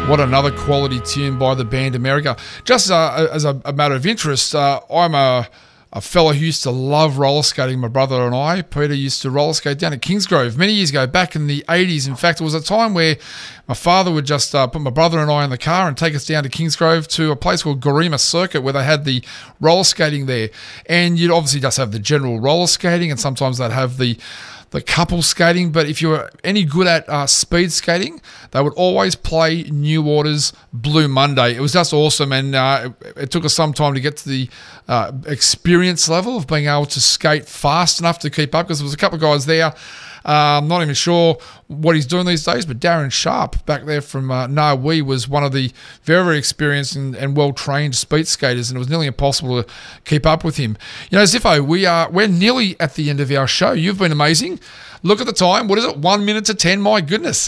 What another quality tune by the band America. Just as a matter of interest, I'm a fellow who used to love roller skating. My brother and I, Peter, used to roller skate down at Kingsgrove many years ago, back in the 80s. In fact, it was a time where my father would just put my brother and I in the car and take us down to Kingsgrove to a place called Garima Circuit, where they had the roller skating there. And you'd obviously just have the general roller skating, and sometimes they'd have the couple skating. But if you were any good at speed skating, they would always play New Order's Blue Monday. It was just awesome, and it took us some time to get to the experience level of being able to skate fast enough to keep up, because there was a couple of guys there. I'm not even sure what he's doing these days, but Darren Sharp back there from Narwee was one of the very, very experienced and well-trained speed skaters, and it was nearly impossible to keep up with him. You know, Ziffo, we're nearly at the end of our show. You've been amazing. Look at the time. What is it? 1 minute to 10? My goodness.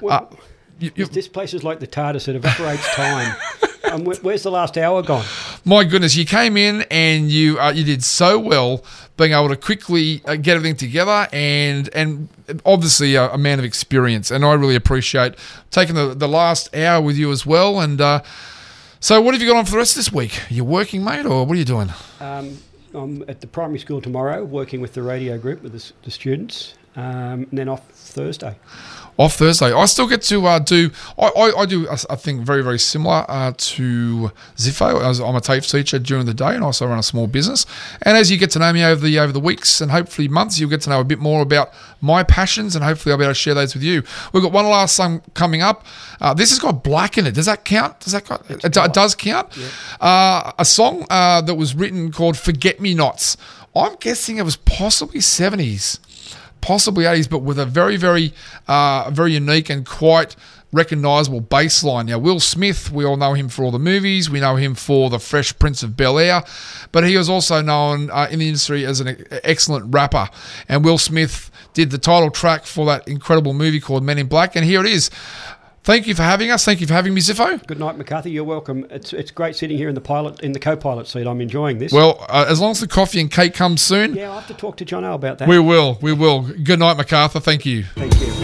This place is like the TARDIS. It evaporates time. Where's the last hour gone? My goodness, you came in and you did so well, being able to quickly get everything together, and obviously a man of experience. And I really appreciate taking the last hour with you as well. And so what have you got on for the rest of this week? Are you working, mate, or what are you doing? I'm at the primary school tomorrow, working with the radio group with the students, and then off Thursday. Off Thursday. I still get to do... I do a thing very, very similar to Ziffo. I'm a TAFE teacher during the day, and also run a small business. And as you get to know me over the weeks and hopefully months, you'll get to know a bit more about my passions, and hopefully I'll be able to share those with you. We've got one last song coming up. This has got Black in it. Does that count? It does count. Yeah. A song that was written called Forget Me Nots. I'm guessing it was possibly 70s. Possibly 80s, but with a very, very, very unique and quite recognisable bass line. Now, Will Smith, we all know him for all the movies. We know him for The Fresh Prince of Bel-Air, but he was also known in the industry as an excellent rapper. And Will Smith did the title track for that incredible movie called Men in Black, and here it is. Thank you for having us. Thank you for having me, Ziffo. Good night, McCarthy. You're welcome. It's great sitting here in the co-pilot seat. I'm enjoying this. Well, as long as the coffee and cake comes soon. Yeah, I'll have to talk to John O about that. We will. Good night, MacArthur. Thank you. Thank you.